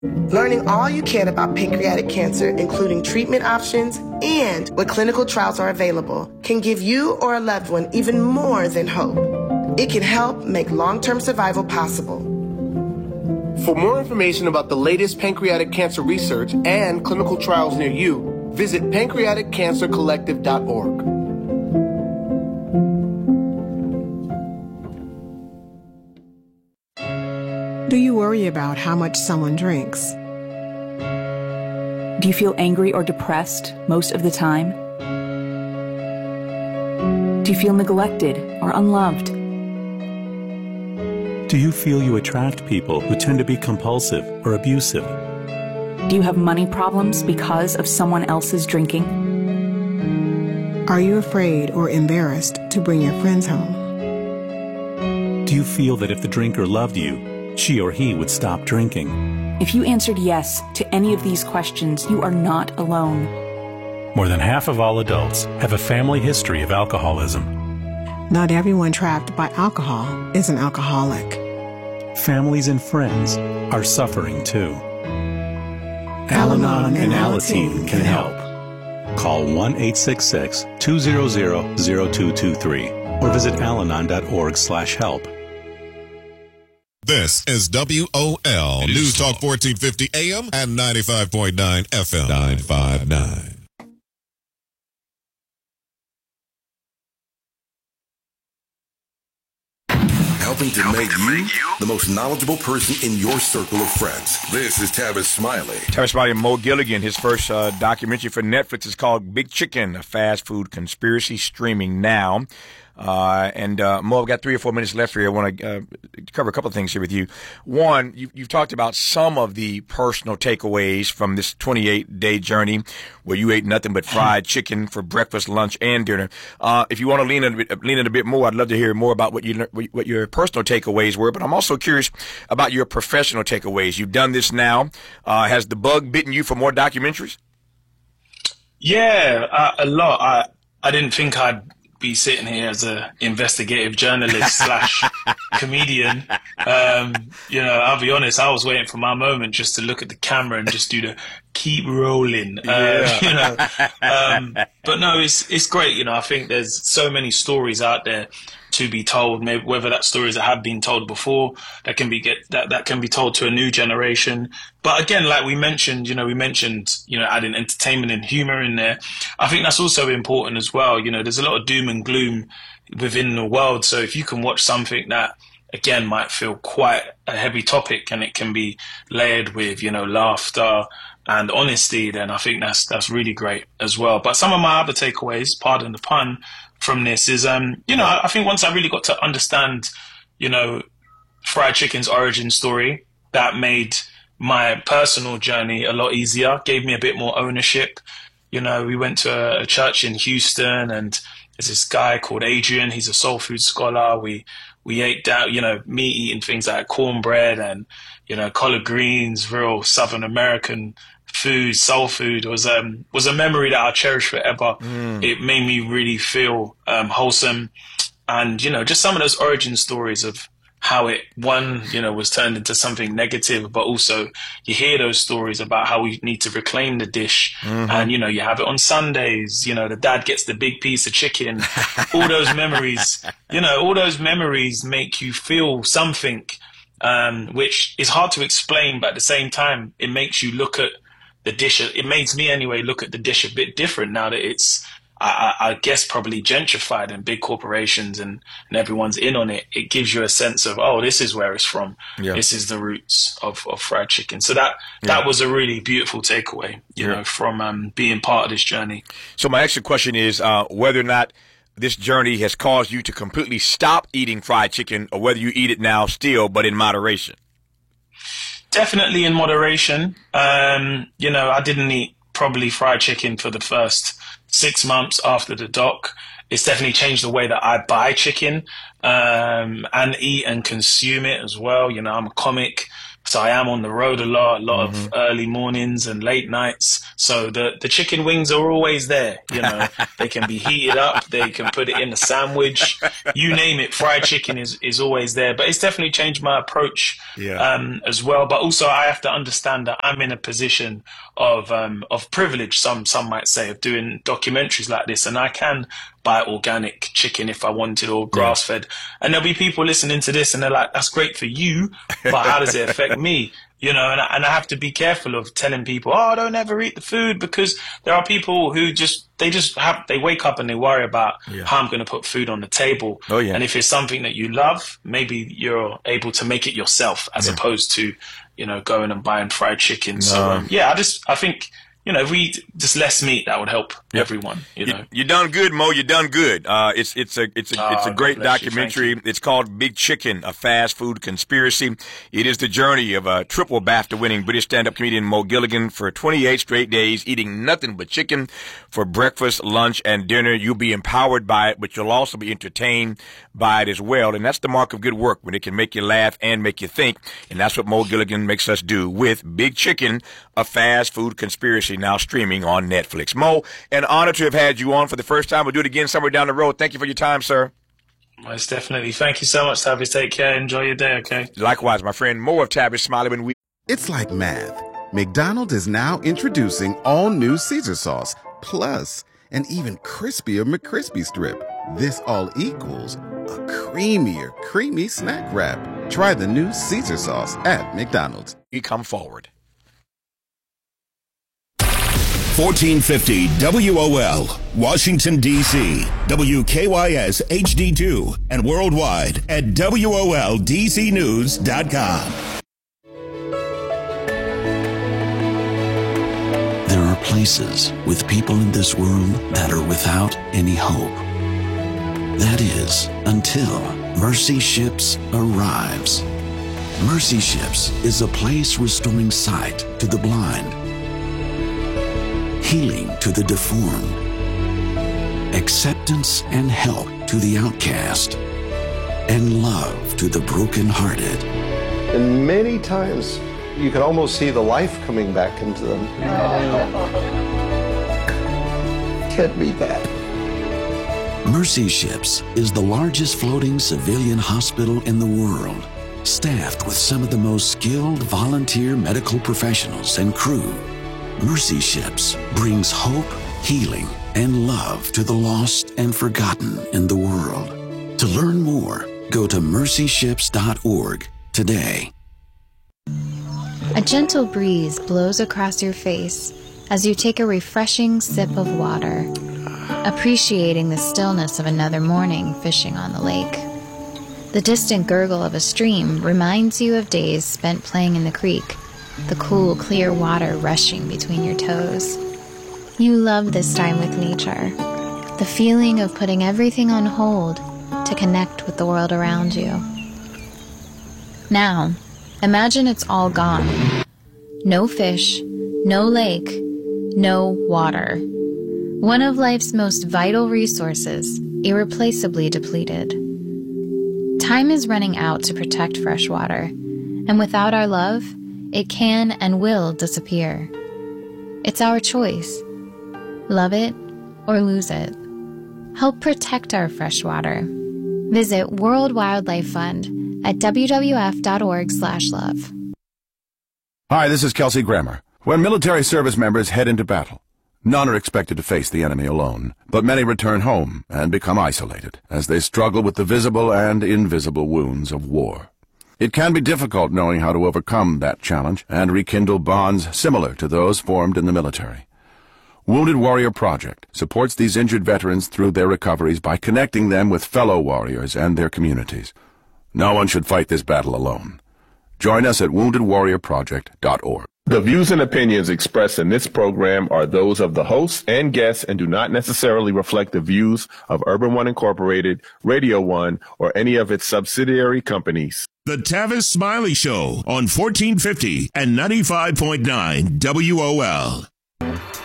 Learning all you can about pancreatic cancer, including treatment options and what clinical trials are available, can give you or a loved one even more than hope. It can help make long-term survival possible. For more information about the latest pancreatic cancer research and clinical trials near you, visit pancreaticcancercollective.org. Do you worry about how much someone drinks? Do you feel angry or depressed most of the time? Do you feel neglected or unloved? Do you feel you attract people who tend to be compulsive or abusive? Do you have money problems because of someone else's drinking? Are you afraid or embarrassed to bring your friends home? Do you feel that if the drinker loved you, she or he would stop drinking? If you answered yes to any of these questions, you are not alone. More than half of all adults have a family history of alcoholism. Not everyone trapped by alcohol is an alcoholic. Families and friends are suffering too. Al-Anon and Alateen can help. Call 1-866-200-0223 or visit alanon.org/help. This is WOL News Talk 1450 AM and 95.9 FM 959. Helping to make you the most knowledgeable person in your circle of friends. This is Tavis Smiley. Tavis Smiley and Mo Gilligan. His first documentary for Netflix is called Big Chicken, a fast food conspiracy, streaming now. Mo, I've got 3 or 4 minutes left here. I want to cover a couple of things here with you. One, you've talked about some of the personal takeaways from this 28-day journey where you ate nothing but fried chicken for breakfast, lunch, and dinner. If you want to lean in a bit more, I'd love to hear more about what your personal takeaways were. But I'm also curious about your professional takeaways. You've done this now. Has the bug bitten you for more documentaries? Yeah, a lot. I didn't think I'd be sitting here as a investigative journalist slash comedian. I'll be honest, I was waiting for my moment just to look at the camera and just do the keep rolling. But no, it's great. I think there's so many stories out there to be told, maybe whether that stories that have been told before that can be told to a new generation. But again, like we mentioned, adding entertainment and humor in there. I think that's also important as well. There's a lot of doom and gloom within the world. So if you can watch something that, again, might feel quite a heavy topic and it can be layered with, laughter and honesty, then I think that's really great as well. But some of my other takeaways, pardon the pun, from this is, I think once I really got to understand, fried chicken's origin story, that made my personal journey a lot easier, gave me a bit more ownership. We went to a church in Houston and there's this guy called Adrian. He's a soul food scholar. We ate that, me eating things like cornbread and, collard greens, real Southern American food, soul food was a memory that I'll cherish forever. It made me really feel wholesome, and just some of those origin stories of how it was turned into something negative, but also you hear those stories about how we need to reclaim the dish, and you have it on Sundays. The dad gets the big piece of chicken. All those memories, make you feel something, which is hard to explain, but at the same time, it makes you look at the dish. It makes me anyway look at the dish a bit different now that it's, I guess, probably gentrified and big corporations and everyone's in on it. It gives you a sense of, oh, this is where it's from. Yeah. This is the roots of fried chicken. So that was a really beautiful takeaway, from being part of this journey. So my next question is whether or not this journey has caused you to completely stop eating fried chicken, or whether you eat it now still, but in moderation. Definitely in moderation. I didn't eat probably fried chicken for the first 6 months after the doc. It's definitely changed the way that I buy chicken and eat and consume it as well. I'm a comic, So I am on the road a lot of early mornings and late nights. So the chicken wings are always there. You know, they can be heated up. They can put it in a sandwich. You name it. Fried chicken is always there. But it's definitely changed my approach as well. But also I have to understand that I'm in a position of privilege, some might say, of doing documentaries like this. And I can buy organic chicken if I wanted, or grass-fed. And there'll be people listening to this and they're like, that's great for you, but how does it affect me? You know, and I have to be careful of telling people, oh, don't ever eat the food, because there are people who they wake up and they worry about how I'm going to put food on the table. Oh, yeah. And if it's something that you love, maybe you're able to make it yourself as opposed to, you know, going and buying fried chicken. So, I think, you know, if we eat just less meat, that would help everyone. You know, you done good, Mo. You done good. It's a great documentary. It's called Big Chicken: A Fast Food Conspiracy. It is the journey of a triple BAFTA-winning British stand-up comedian Mo Gilligan for 28 straight days, eating nothing but chicken for breakfast, lunch, and dinner. You'll be empowered by it, but you'll also be entertained by it as well. And that's the mark of good work, when it can make you laugh and make you think. And that's what Mo Gilligan makes us do with Big Chicken: A Fast Food Conspiracy, now streaming on Netflix. Mo, an honor to have had you on for the first time. We'll do it again somewhere down the road. Thank you for your time, sir. Most definitely. Thank you so much, Tavis. Take care. Enjoy your day, okay? Likewise, my friend. More of Tavis Smiley. It's like math. McDonald's is now introducing all new Caesar sauce, plus an even crispier McCrispy strip. This all equals a creamier, creamy snack wrap. Try the new Caesar sauce at McDonald's. You come forward. 1450 WOL, Washington, D.C., WKYS HD2, and worldwide at WOLDCnews.com. There are places with people in this world that are without any hope. That is, until Mercy Ships arrives. Mercy Ships is a place restoring sight to the blind, healing to the deformed, acceptance and help to the outcast, and love to the brokenhearted. And many times you can almost see the life coming back into them. Can't beat that. Mercy Ships is the largest floating civilian hospital in the world, staffed with some of the most skilled volunteer medical professionals and crew. Mercy Ships brings hope, healing, and love to the lost and forgotten in the world. To learn more, go to mercyships.org today. A gentle breeze blows across your face as you take a refreshing sip of water, appreciating the stillness of another morning fishing on the lake. The distant gurgle of a stream reminds you of days spent playing in the creek, the cool, clear water rushing between your toes. You love this time with nature, the feeling of putting everything on hold to connect with the world around you. Now, imagine it's all gone. No fish, no lake, no water. One of life's most vital resources, irreplaceably depleted. Time is running out to protect fresh water, and without our love, it can and will disappear. It's our choice. Love it or lose it. Help protect our fresh water. Visit World Wildlife Fund at wwf.org/love. Hi, this is Kelsey Grammer. When military service members head into battle, none are expected to face the enemy alone, but many return home and become isolated as they struggle with the visible and invisible wounds of war. It can be difficult knowing how to overcome that challenge and rekindle bonds similar to those formed in the military. Wounded Warrior Project supports these injured veterans through their recoveries by connecting them with fellow warriors and their communities. No one should fight this battle alone. Join us at woundedwarriorproject.org. The views and opinions expressed in this program are those of the hosts and guests and do not necessarily reflect the views of Urban One Incorporated, Radio One, or any of its subsidiary companies. The Tavis Smiley Show on 1450 and 95.9 WOL.